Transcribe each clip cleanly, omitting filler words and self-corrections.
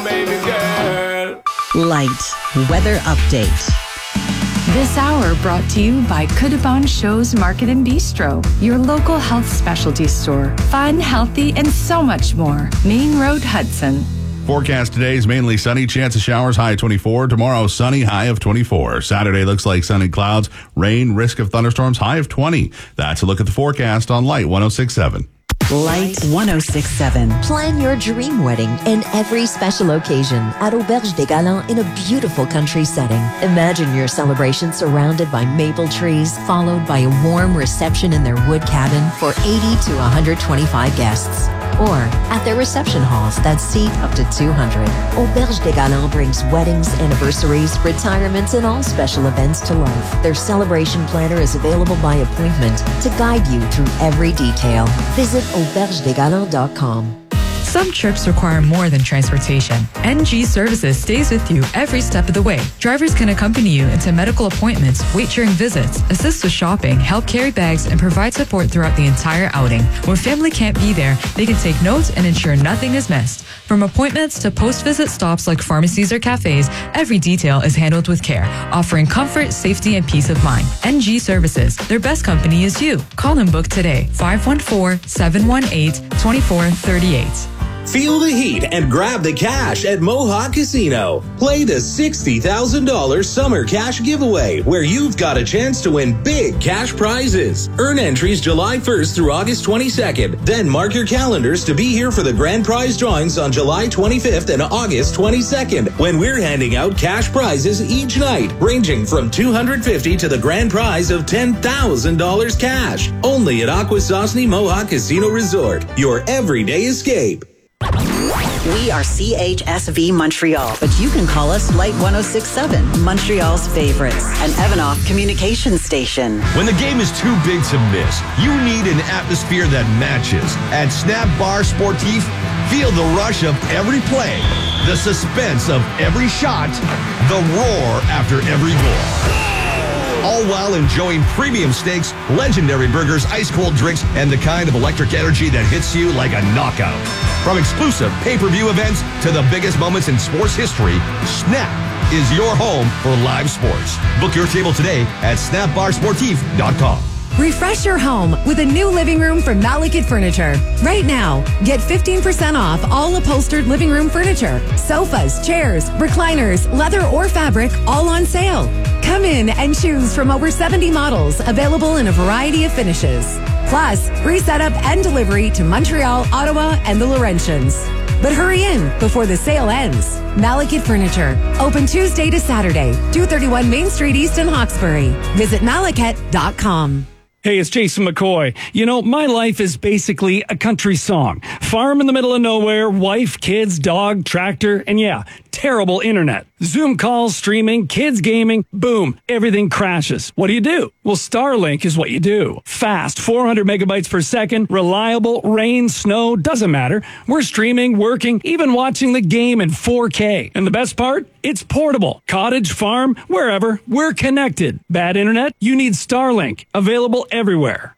baby girl. Light weather update. This hour brought to you by Kudabon Shows Market and Bistro, your local health specialty store. Fun, healthy, and so much more. Main Road, Hudson. Forecast today is mainly sunny, chance of showers, high of 24. Tomorrow, sunny, high of 24. Saturday looks like sunny clouds, rain, risk of thunderstorms, high of 20. That's a look at the forecast on Light 106.7. Light 106.7. Plan your dream wedding and every special occasion at Auberge des Galants in a beautiful country setting. Imagine your celebration surrounded by maple trees, followed by a warm reception in their wood cabin for 80 to 125 guests. Or at their reception halls that seat up to 200. Auberge des Galants brings weddings, anniversaries, retirements, and all special events to life. Their celebration planner is available by appointment to guide you through every detail. Visit aubergedesgalants.com. Some trips require more than transportation. NG Services stays with you every step of the way. Drivers can accompany you into medical appointments, wait during visits, assist with shopping, help carry bags, and provide support throughout the entire outing. When family can't be there, they can take notes and ensure nothing is missed. From appointments to post-visit stops like pharmacies or cafes, every detail is handled with care, offering comfort, safety, and peace of mind. NG Services, their best company is you. Call and book today, 514-718-2438. Feel the heat and grab the cash at Mohawk Casino. Play the $60,000 summer cash giveaway, where you've got a chance to win big cash prizes. Earn entries July 1st through August 22nd. Then mark your calendars to be here for the grand prize drawings on July 25th and August 22nd, when we're handing out cash prizes each night, ranging from $250 to the grand prize of $10,000 cash. Only at Akwesasne Mohawk Casino Resort, your everyday escape. We are CHSV Montreal, but you can call us Light 106.7, Montreal's favorites, an Evanoff communication station. When the game is too big to miss, you need an atmosphere that matches. At Snap Bar Sportif, feel the rush of every play, the suspense of every shot, the roar after every goal. All while enjoying premium steaks, legendary burgers, ice-cold drinks, and the kind of electric energy that hits you like a knockout. From exclusive pay-per-view events to the biggest moments in sports history, Snap is your home for live sports. Book your table today at snapbarsportif.com. Refresh your home with a new living room from Malekith Furniture. Right now, get 15% off all upholstered living room furniture. Sofas, chairs, recliners, leather or fabric, all on sale. Come in and choose from over 70 models available in a variety of finishes. Plus, free setup and delivery to Montreal, Ottawa, and the Laurentians. But hurry in before the sale ends. Malekith Furniture. Open Tuesday to Saturday, 231 Main Street East in Hawkesbury. Visit malekith.com. Hey, it's Jason McCoy. You know, my life is basically a country song. Farm in the middle of nowhere, wife, kids, dog, tractor, and yeah, terrible internet. Zoom calls, streaming, kids gaming, boom, everything crashes. What do? Well, Starlink is what you do. Fast, 400 megabytes per second, reliable, rain, snow, doesn't matter. We're streaming, working, even watching the game in 4K. And the best part? It's portable. Cottage, farm, wherever, we're connected. Bad internet? You need Starlink. Available everywhere.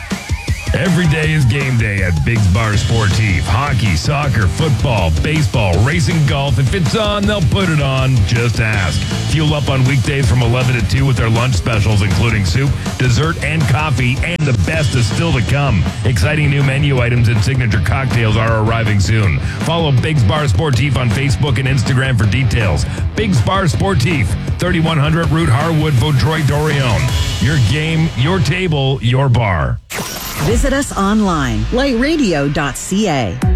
Every day is game day at Biggs Bar Sportif. Hockey, soccer, football, baseball, racing, golf. If it's on, they'll put it on. Just ask. Fuel up on weekdays from 11 to 2 with their lunch specials, including soup, dessert, and coffee. And the best is still to come. Exciting new menu items and signature cocktails are arriving soon. Follow Biggs Bar Sportif on Facebook and Instagram for details. Biggs Bar Sportif, 3100 Route Harwood, Vaudreuil-Dorion. Your game, your table, your bar. Visit us online, lightradio.ca.